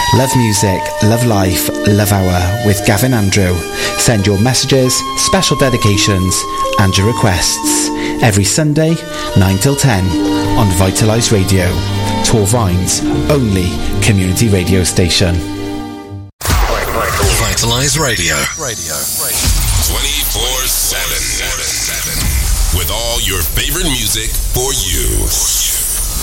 Love music, love life, love hour with Gavin Andrew. Send your messages, special dedications and your requests every Sunday 9 till 10 on Vitalise Radio, Torvine's only community radio station. Vitalise Radio. 24/7 with all your favorite music for you.